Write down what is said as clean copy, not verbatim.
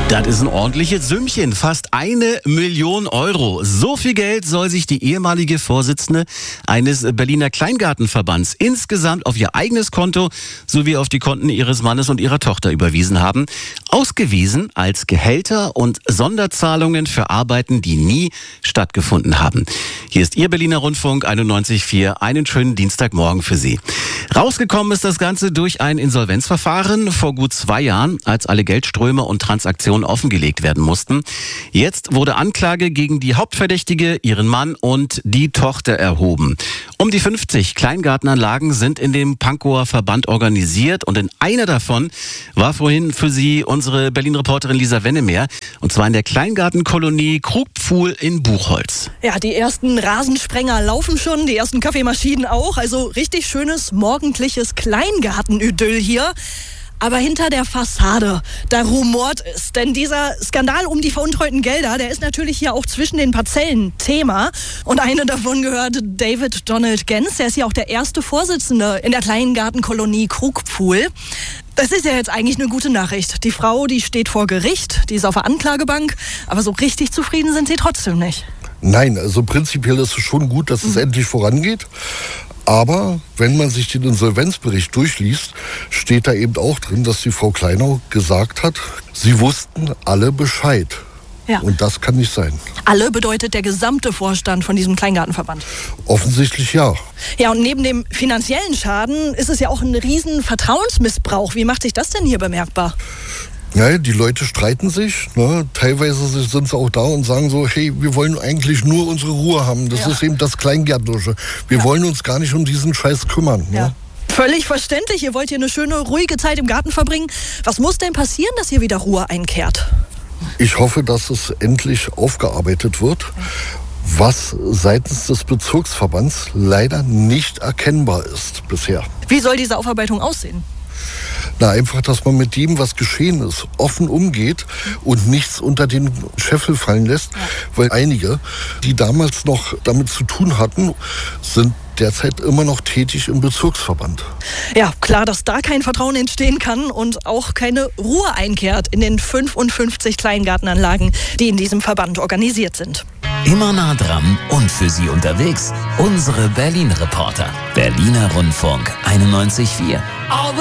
Das ist ein ordentliches Sümmchen, fast 1 Million Euro. So viel Geld soll sich die ehemalige Vorsitzende eines Berliner Kleingartenverbands insgesamt auf ihr eigenes Konto sowie auf die Konten ihres Mannes und ihrer Tochter überwiesen haben. Ausgewiesen als Gehälter und Sonderzahlungen für Arbeiten, die nie stattgefunden haben. Hier ist Ihr Berliner Rundfunk 91.4. Einen schönen Dienstagmorgen für Sie. Rausgekommen ist das Ganze durch ein Insolvenzverfahren vor gut 2 Jahren, als alle Geldströme und Transaktionen offengelegt werden mussten. Jetzt wurde Anklage gegen die Hauptverdächtige, ihren Mann und die Tochter erhoben. Um die 50 Kleingartenanlagen sind in dem Pankower Verband organisiert und in einer davon war vorhin für Sie unsere Berlin-Reporterin Lisa Wennemer, und zwar in der Kleingartenkolonie Krugpfuhl in Buchholz. Ja, die ersten Rasensprenger laufen schon, die ersten Kaffeemaschinen auch, also richtig schönes morgendliches Kleingartenidyll hier. Aber hinter der Fassade, da rumort es. Denn dieser Skandal um die veruntreuten Gelder, der ist natürlich hier auch zwischen den Parzellen Thema. Und eine davon gehört David Donald Gens. Der ist ja auch der erste Vorsitzende in der Kleingartenkolonie Krugpfuhl. Das ist ja jetzt eigentlich eine gute Nachricht. Die Frau, die steht vor Gericht, die ist auf der Anklagebank. Aber so richtig zufrieden sind sie trotzdem nicht. Nein, also prinzipiell ist es schon gut, dass es endlich vorangeht. Aber wenn man sich den Insolvenzbericht durchliest, steht da eben auch drin, dass die Frau Kleinau gesagt hat, sie wussten alle Bescheid. Ja. Und das kann nicht sein. Alle bedeutet der gesamte Vorstand von diesem Kleingartenverband. Offensichtlich ja. Ja, und neben dem finanziellen Schaden ist es ja auch ein riesen Vertrauensmissbrauch. Wie macht sich das denn hier bemerkbar? Ja, die Leute streiten sich, ne? Teilweise sind sie auch da und sagen so, hey, wir wollen eigentlich nur unsere Ruhe haben. Das ist eben das Kleingärtnerische. Wir wollen uns gar nicht um diesen Scheiß kümmern. Ja. Ne? Völlig verständlich, ihr wollt hier eine schöne, ruhige Zeit im Garten verbringen. Was muss denn passieren, dass hier wieder Ruhe einkehrt? Ich hoffe, dass es endlich aufgearbeitet wird, was seitens des Bezirksverbands leider nicht erkennbar ist bisher. Wie soll diese Aufarbeitung aussehen? Na, einfach, dass man mit dem, was geschehen ist, offen umgeht und nichts unter den Scheffel fallen lässt. Ja. Weil einige, die damals noch damit zu tun hatten, sind derzeit immer noch tätig im Bezirksverband. Ja, klar, dass da kein Vertrauen entstehen kann und auch keine Ruhe einkehrt in den 55 Kleingartenanlagen, die in diesem Verband organisiert sind. Immer nah dran und für Sie unterwegs unsere Berlin-Reporter. Berliner Rundfunk 91.4.